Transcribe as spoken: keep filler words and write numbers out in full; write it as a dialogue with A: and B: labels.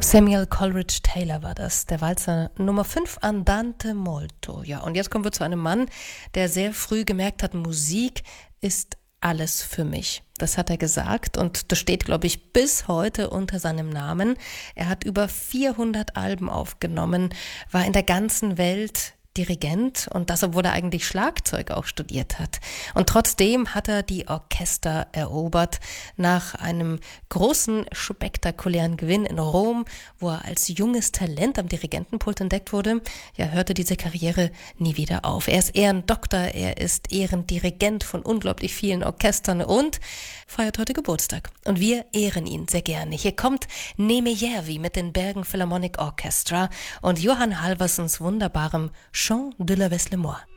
A: Samuel Coleridge Taylor war das, der Walzer Nummer fünf, Andante molto. Ja, und jetzt kommen wir zu einem Mann, der sehr früh gemerkt hat, Musik ist alles für mich. Das hat er gesagt und das steht, glaube ich, bis heute unter seinem Namen. Er hat über vierhundert Alben aufgenommen, war in der ganzen Welt Dirigent und das, obwohl er eigentlich Schlagzeug auch studiert hat. Und trotzdem hat er die Orchester erobert nach einem großen, spektakulären Gewinn in Rom, wo er als junges Talent am Dirigentenpult entdeckt wurde. Ja, hörte diese Karriere nie wieder auf. Er ist Ehrendoktor, er ist Ehrendirigent von unglaublich vielen Orchestern und feiert heute Geburtstag. Und wir ehren ihn sehr gerne. Hier kommt Neme Järvi mit den Bergen Philharmonic Orchestra und Johann Halvarsons wunderbarem Chant de la Vesle Moi.